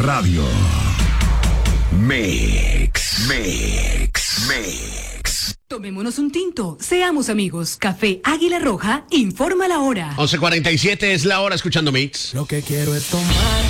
Radio. Mix. Tomémonos un tinto, seamos amigos. Café Águila Roja informa la hora. 11:47 es la hora escuchando Mix. Lo que quiero es tomar